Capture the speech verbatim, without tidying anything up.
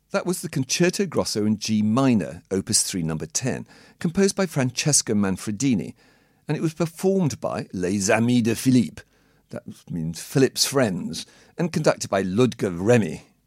That was the Concerto Grosso in G minor, Opus three, number ten, composed by Francesco Manfredini, and it was performed by Les Amis de Philippe, that means Philip's friends, and conducted by Ludger Remy.